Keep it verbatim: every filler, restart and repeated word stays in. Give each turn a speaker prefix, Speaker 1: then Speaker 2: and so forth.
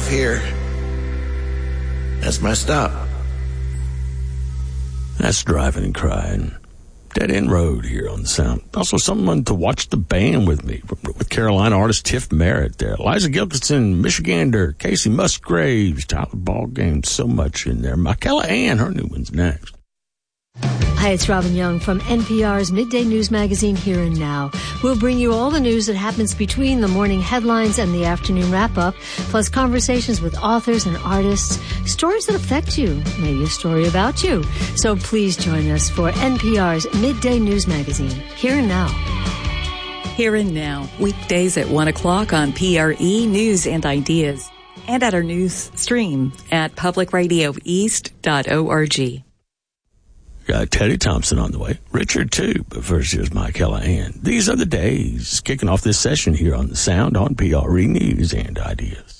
Speaker 1: off here. That's my stop.
Speaker 2: That's Driving and Crying. Dead End Road here on the Sound. Also, someone to watch the band with me, with Carolina artist Tiff Merritt there. Liza Gilkinson, Michigander, Casey Musgraves, Tyler Ballgame, so much in there. Michaela Ann, her new one's next.
Speaker 3: Hi, it's Robin Young from N P R's Midday News Magazine Here and Now. We'll bring you all the news that happens between the morning headlines and the afternoon wrap-up, plus conversations with authors and artists, stories that affect you, maybe a story about you. So please join us for N P R's Midday News Magazine Here and Now.
Speaker 4: Here and Now, weekdays at one o'clock on P R E News and Ideas, and at our news stream at public radio east dot org.
Speaker 2: Got Teddy Thompson on the way. Richard, too. But first, here's Michaela Ann. These are the days. Kicking off this session here on The Sound on P R E News and Ideas.